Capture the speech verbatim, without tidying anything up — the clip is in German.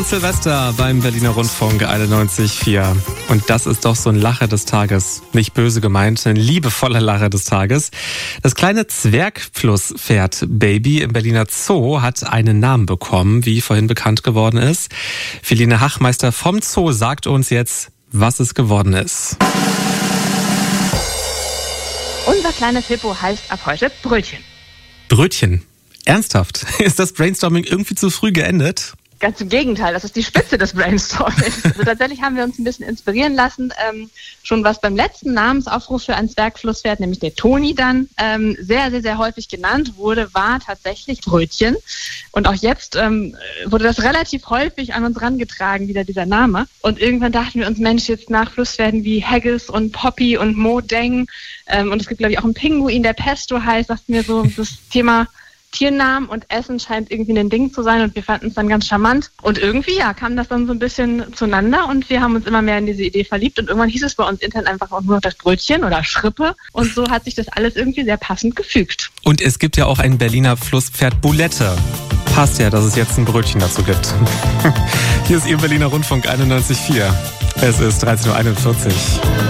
Silvester beim Berliner Rundfunk einundneunzig Komma vier. Und das ist doch so ein Lacher des Tages. Nicht böse gemeint, ein liebevoller Lacher des Tages. Das kleine Zwergflusspferd Baby im Berliner Zoo hat einen Namen bekommen, wie vorhin bekannt geworden ist. Feline Hachmeister vom Zoo sagt uns jetzt, was es geworden ist. Unser kleines Hippo heißt ab heute Brötchen. Brötchen? Ernsthaft? Ist das Brainstorming irgendwie zu früh geendet? Ganz im Gegenteil, das ist die Spitze des Brainstormings. Also tatsächlich haben wir uns ein bisschen inspirieren lassen, ähm, schon was beim letzten Namensaufruf für ein Zwergflusspferd, nämlich der Toni dann, ähm, sehr, sehr, sehr häufig genannt wurde, war tatsächlich Brötchen. Und auch jetzt ähm, wurde das relativ häufig an uns rangetragen, wieder dieser Name. Und irgendwann dachten wir uns, Mensch, jetzt nach Flusspferden wie Haggis und Poppy und Modeng, ähm, und es gibt, glaube ich, auch einen Pinguin, der Pesto heißt, dachten wir so, das Thema Tiernamen und Essen scheint irgendwie ein Ding zu sein und wir fanden es dann ganz charmant. Und irgendwie, ja, kam das dann so ein bisschen zueinander und wir haben uns immer mehr in diese Idee verliebt und irgendwann hieß es bei uns intern einfach auch nur noch das Brötchen oder Schrippe und so hat sich das alles irgendwie sehr passend gefügt. Und es gibt ja auch ein Berliner Flusspferd Bulette. Passt ja, dass es jetzt ein Brötchen dazu gibt. Hier ist Ihr Berliner Rundfunk einundneunzig Komma vier. Es ist dreizehn Uhr einundvierzig.